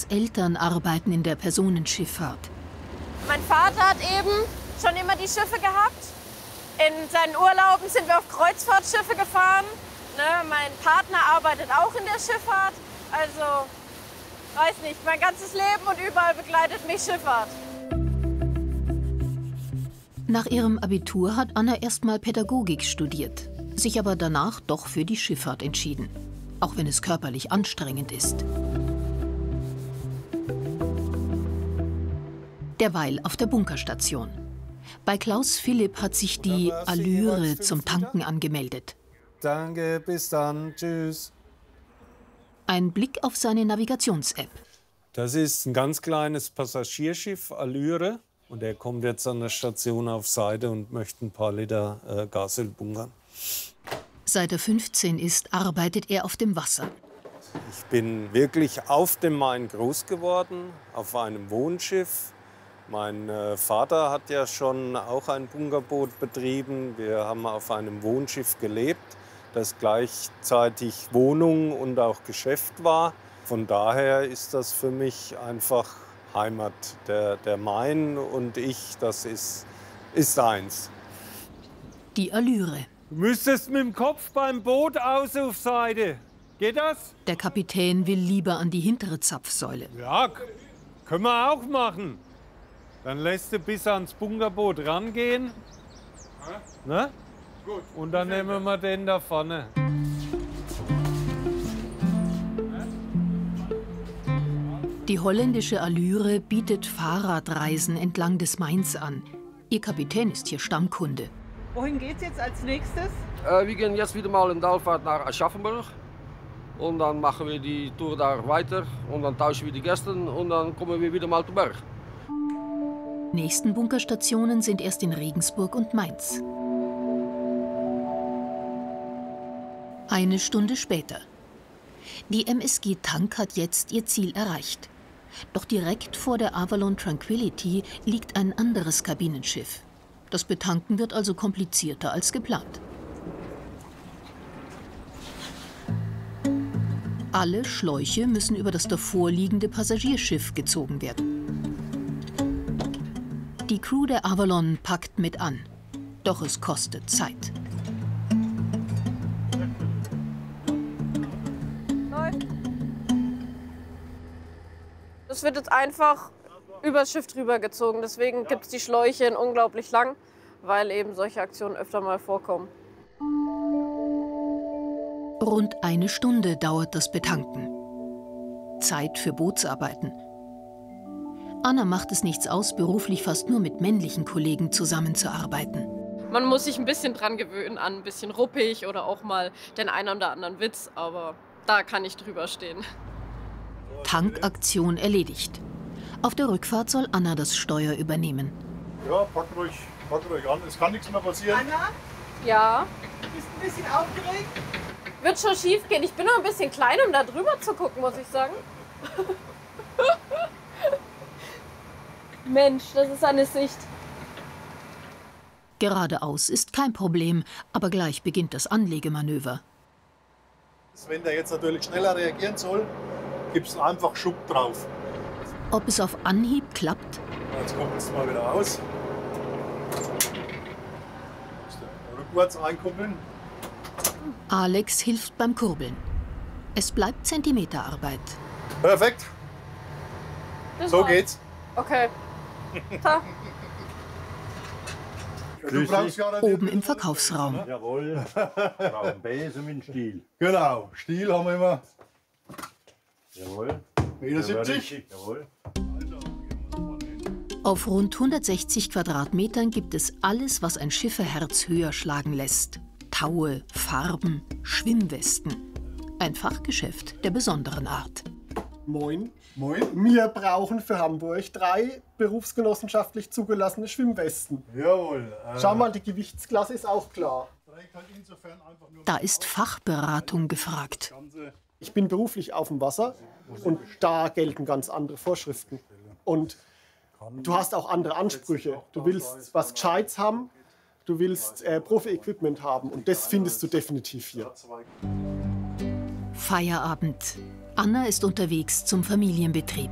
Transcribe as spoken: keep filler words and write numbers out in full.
Annas Eltern arbeiten in der Personenschifffahrt. Mein Vater hat eben schon immer die Schiffe gehabt. In seinen Urlauben sind wir auf Kreuzfahrtschiffe gefahren. Ne, mein Partner arbeitet auch in der Schifffahrt. Also, weiß nicht, mein ganzes Leben und überall begleitet mich Schifffahrt. Nach ihrem Abitur hat Anna erstmal Pädagogik studiert, sich aber danach doch für die Schifffahrt entschieden, auch wenn es körperlich anstrengend ist. Derweil auf der Bunkerstation. Bei Klaus Philipp hat sich die Allüre zum Tanken angemeldet. Danke, bis dann, tschüss. Ein Blick auf seine Navigations-App. Das ist ein ganz kleines Passagierschiff, Allüre. Und er kommt jetzt an der Station auf Seite und möchte ein paar Liter äh, Gasöl bunkern. Seit er fünfzehn ist, arbeitet er auf dem Wasser. Ich bin wirklich auf dem Main groß geworden, auf einem Wohnschiff. Mein äh, Vater hat ja schon auch ein Bunkerboot betrieben. Wir haben auf einem Wohnschiff gelebt, das gleichzeitig Wohnung und auch Geschäft war. Von daher ist das für mich einfach Heimat. Der, der Main und ich, das ist, ist eins. Die Allüre. Du müsstest mit dem Kopf beim Boot aus auf Seite. Geht das? Der Kapitän will lieber an die hintere Zapfsäule. Ja, können wir auch machen. Dann lässt du bis ans Bunkerboot rangehen. Ne? Gut. Und dann nehmen wir den da vorne. Die holländische Allüre bietet Fahrradreisen entlang des Mains an. Ihr Kapitän ist hier Stammkunde. Wohin geht's jetzt als nächstes? Äh, wir gehen jetzt wieder mal in Dalfahrt nach Aschaffenburg. Und dann machen wir die Tour da weiter. Und dann tauschen wir die Gäste und dann kommen wir wieder mal zu Berg. Nächsten Bunkerstationen sind erst in Regensburg und Mainz. Eine Stunde später. Die M S G Tank hat jetzt ihr Ziel erreicht. Doch direkt vor der Avalon Tranquility liegt ein anderes Kabinenschiff. Das Betanken wird also komplizierter als geplant. Alle Schläuche müssen über das davorliegende Passagierschiff gezogen werden. Die Crew der Avalon packt mit an. Doch es kostet Zeit. Das wird jetzt einfach übers Schiff drüber gezogen. Deswegen gibt es die Schläuche unglaublich lang, weil eben solche Aktionen öfter mal vorkommen. Rund eine Stunde dauert das Betanken. Zeit für Bootsarbeiten. Anna macht es nichts aus, beruflich fast nur mit männlichen Kollegen zusammenzuarbeiten. Man muss sich ein bisschen dran gewöhnen, an ein bisschen ruppig oder auch mal den einen oder anderen Witz, aber da kann ich drüber stehen. Tankaktion erledigt. Auf der Rückfahrt soll Anna das Steuer übernehmen. Ja, packt euch, packt euch an, es kann nichts mehr passieren. Anna? Ja? Bist du ein bisschen aufgeregt? Wird schon schief gehen. Ich bin noch ein bisschen klein, um da drüber zu gucken, muss ich sagen. Mensch, das ist eine Sicht. Geradeaus ist kein Problem, aber gleich beginnt das Anlegemanöver. Wenn der jetzt natürlich schneller reagieren soll, gibt es einfach Schub drauf. Ob es auf Anhieb klappt? Jetzt kommt es mal wieder aus. Rückwärts einkuppeln. Alex hilft beim Kurbeln. Es bleibt Zentimeterarbeit. Perfekt. Das So war's. geht's. Okay. Ta. Du brauchst ja nicht Oben im Verkaufsraum. Jawohl. Brauchen Besen mit Stiel. Genau, Stiel haben wir immer. Jawohl. Meter siebzig. Jawohl. Auf rund hundertsechzig Quadratmetern gibt es alles, was ein Schifferherz höher schlagen lässt. Taue, Farben, Schwimmwesten. Ein Fachgeschäft der besonderen Art. Moin. Moin. Wir brauchen für Hamburg drei berufsgenossenschaftlich zugelassene Schwimmwesten. Jawohl. Äh, Schau mal, die Gewichtsklasse ist auch klar. Da ist Fachberatung gefragt. Ich bin beruflich auf dem Wasser und da gelten ganz andere Vorschriften. Und du hast auch andere Ansprüche. Du willst was Gescheites haben, du willst äh, Profi-Equipment haben und das findest du definitiv hier. Feierabend. Anna ist unterwegs zum Familienbetrieb.